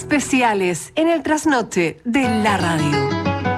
especiales en el trasnoche de la radio.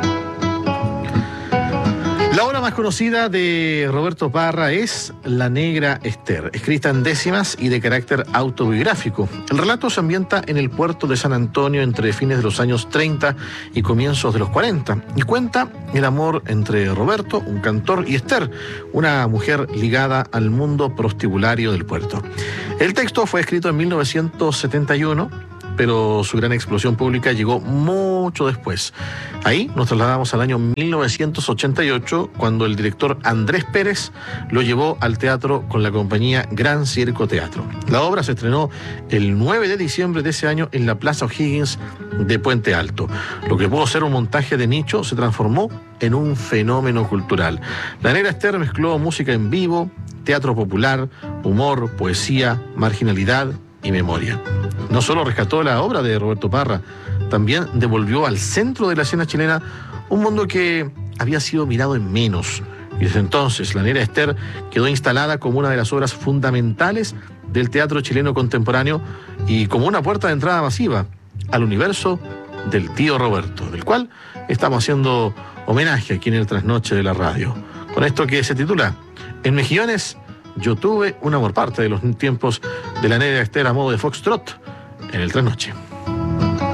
La obra más conocida de Roberto Parra es La Negra Esther, escrita en décimas y de carácter autobiográfico. El relato se ambienta en el puerto de San Antonio entre fines de los años 30 y comienzos de los 40 y cuenta el amor entre Roberto, un cantor, y Esther, una mujer ligada al mundo prostibulario del puerto. El texto fue escrito en 1971, pero su gran explosión pública llegó mucho después. Ahí nos trasladamos al año 1988, cuando el director Andrés Pérez lo llevó al teatro con la compañía Gran Circo Teatro. La obra se estrenó el 9 de diciembre de ese año en la Plaza O'Higgins de Puente Alto. Lo que pudo ser un montaje de nicho se transformó en un fenómeno cultural. La Negra Esther mezcló música en vivo, teatro popular, humor, poesía, marginalidad y memoria. No solo rescató la obra de Roberto Parra, también devolvió al centro de la escena chilena un mundo que había sido mirado en menos. Y desde entonces, La Negra Esther quedó instalada como una de las obras fundamentales del teatro chileno contemporáneo y como una puerta de entrada masiva al universo del tío Roberto, del cual estamos haciendo homenaje aquí en el Trasnoche de la Radio. Con esto que se titula En Mejillones yo tuve un amor, parte de los tiempos de La Negra Esther a modo de foxtrot en el Trasnoche.